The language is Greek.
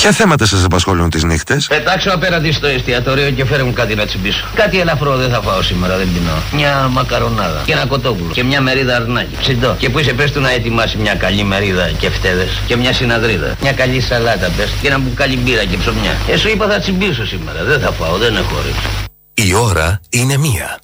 Ποια θέματα σας απασχολούν τις νύχτες? Πετάξω απέναντι στο εστιατόριο και φέρε μου κάτι να τσιμπήσω. Κάτι ελαφρό δεν θα φάω σήμερα, δεν πεινώ. Μια μακαρονάδα και ένα κοτόπουλο και μια μερίδα αρνάκι. Ψιντό. Και που είσαι πες του να ετοιμάσει μια καλή μερίδα και φτέδες και μια συναδρίδα. Μια καλή σαλάτα πες και ένα μπουκάλι μπύρα και ψωμιά. Σου είπα θα τσιμπήσω σήμερα, δεν θα φάω, δεν έχω όρεξη. Η ώρα είναι 1.